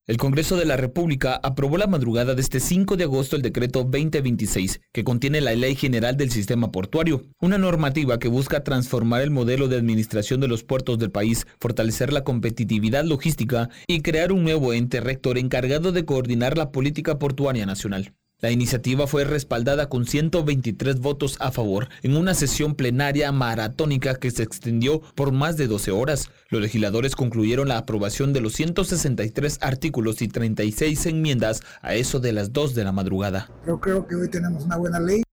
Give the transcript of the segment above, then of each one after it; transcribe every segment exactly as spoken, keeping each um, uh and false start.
El Congreso de la República aprobó la madrugada de este cinco de agosto el decreto veinte veintiséis, que contiene la Ley General del Sistema Portuario, una normativa que busca transformar el modelo de administración de los puertos del país, fortalecer la competitividad logística y crear un nuevo ente rector encargado de coordinar la política portuaria nacional. La iniciativa fue respaldada con ciento veintitrés votos a favor en una sesión plenaria maratónica que se extendió por más de doce horas. Los legisladores concluyeron la aprobación de los ciento sesenta y tres artículos y treinta y seis enmiendas a eso de las dos de la madrugada. Yo creo que hoy tenemos una buena ley.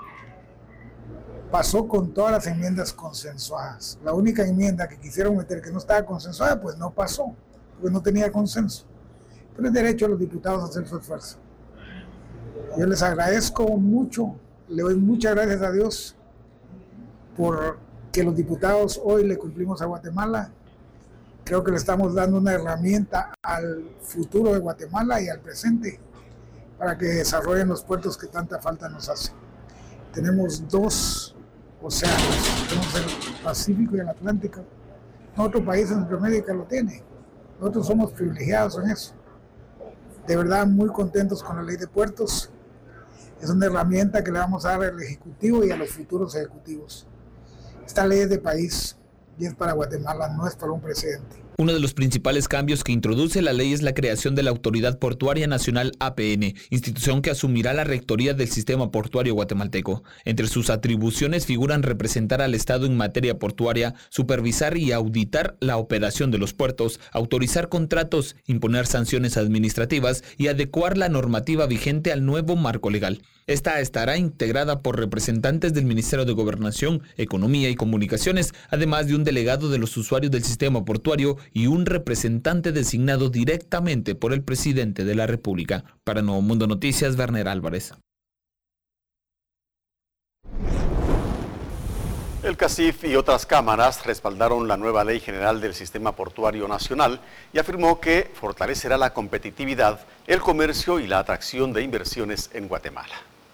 Pasó con todas las enmiendas consensuadas. La única enmienda que quisieron meter que no estaba consensuada, pues no pasó, porque no tenía consenso. Pero es derecho a los diputados a hacer su esfuerzo. Yo les agradezco mucho, le doy muchas gracias a Dios por que los diputados hoy le cumplimos a Guatemala. Creo que le estamos dando una herramienta al futuro de Guatemala y al presente para que desarrollen los puertos que tanta falta nos hacen. Tenemos dos océanos, tenemos el Pacífico y el Atlántico. No otro país en Centroamérica lo tiene. Nosotros somos privilegiados en eso. De verdad, muy contentos con la ley de puertos. Es una herramienta que le vamos a dar al Ejecutivo y a los futuros ejecutivos. Esta ley es de país y es para Guatemala, no es para un presidente. Uno de los principales cambios que introduce la ley es la creación de la Autoridad Portuaria Nacional A P N, institución que asumirá la rectoría del sistema portuario guatemalteco. Entre sus atribuciones figuran representar al Estado en materia portuaria, supervisar y auditar la operación de los puertos, autorizar contratos, imponer sanciones administrativas y adecuar la normativa vigente al nuevo marco legal. Esta estará integrada por representantes del Ministerio de Gobernación, Economía y Comunicaciones, además de un delegado de los usuarios del sistema portuario y un representante designado directamente por el presidente de la República. Para Nuevo Mundo Noticias, Werner Álvarez. El CACIF y otras cámaras respaldaron la nueva Ley General del Sistema Portuario Nacional y afirmó que fortalecerá la competitividad, el comercio y la atracción de inversiones en Guatemala.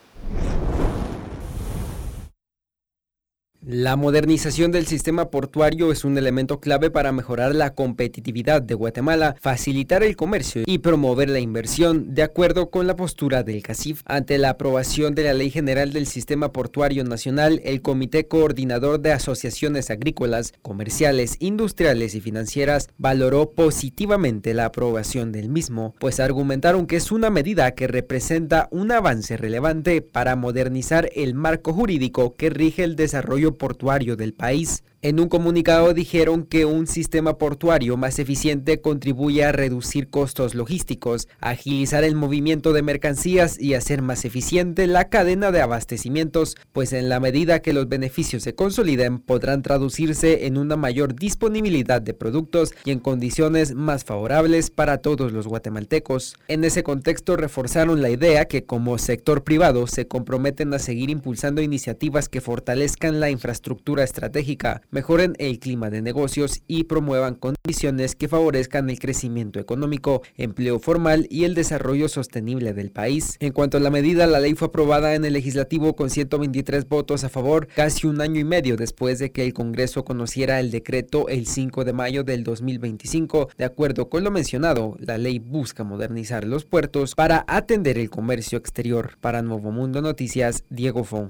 La modernización del sistema portuario es un elemento clave para mejorar la competitividad de Guatemala, facilitar el comercio y promover la inversión, de acuerdo con la postura del CACIF. Ante la aprobación de la Ley General del Sistema Portuario Nacional, el Comité Coordinador de Asociaciones Agrícolas, Comerciales, Industriales y Financieras valoró positivamente la aprobación del mismo, pues argumentaron que es una medida que representa un avance relevante para modernizar el marco jurídico que rige el desarrollo portuario del país. En un comunicado dijeron que un sistema portuario más eficiente contribuye a reducir costos logísticos, agilizar el movimiento de mercancías y hacer más eficiente la cadena de abastecimientos, pues en la medida que los beneficios se consoliden podrán traducirse en una mayor disponibilidad de productos y en condiciones más favorables para todos los guatemaltecos. En ese contexto reforzaron la idea que como sector privado se comprometen a seguir impulsando iniciativas que fortalezcan la infraestructura estratégica, mejoren el clima de negocios y promuevan condiciones que favorezcan el crecimiento económico, empleo formal y el desarrollo sostenible del país. En cuanto a la medida, la ley fue aprobada en el legislativo con ciento veintitrés votos a favor, casi un año y medio después de que el Congreso conociera el decreto el cinco de mayo del dos mil veinticinco. De acuerdo con lo mencionado, la ley busca modernizar los puertos para atender el comercio exterior. Para Nuevo Mundo Noticias, Diego Fong.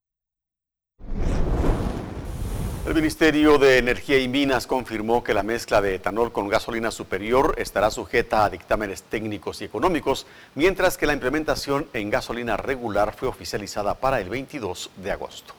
El Ministerio de Energía y Minas confirmó que la mezcla de etanol con gasolina superior estará sujeta a dictámenes técnicos y económicos, mientras que la implementación en gasolina regular fue oficializada para el veintidós de agosto.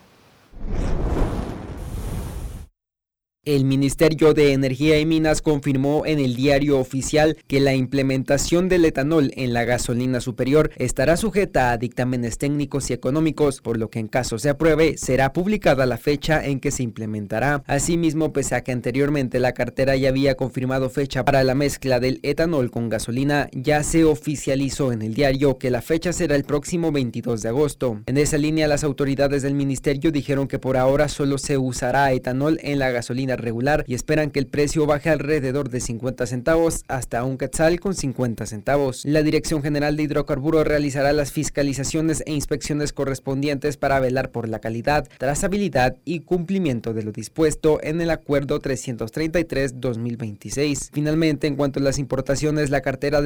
El Ministerio de Energía y Minas confirmó en el Diario Oficial que la implementación del etanol en la gasolina superior estará sujeta a dictámenes técnicos y económicos, por lo que en caso se apruebe, será publicada la fecha en que se implementará. Asimismo, pese a que anteriormente la cartera ya había confirmado fecha para la mezcla del etanol con gasolina, ya se oficializó en el diario que la fecha será el próximo veintidós de agosto. En esa línea, las autoridades del ministerio dijeron que por ahora solo se usará etanol en la gasolina regular y esperan que el precio baje alrededor de cincuenta centavos hasta un quetzal con cincuenta centavos. La Dirección General de Hidrocarburos realizará las fiscalizaciones e inspecciones correspondientes para velar por la calidad, trazabilidad y cumplimiento de lo dispuesto en el Acuerdo trescientos treinta y tres dos mil veintiséis. Finalmente, en cuanto a las importaciones, la cartera de